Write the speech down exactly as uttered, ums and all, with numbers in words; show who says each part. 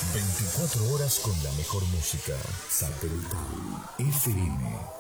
Speaker 1: veinticuatro horas con la mejor música. Satelital F M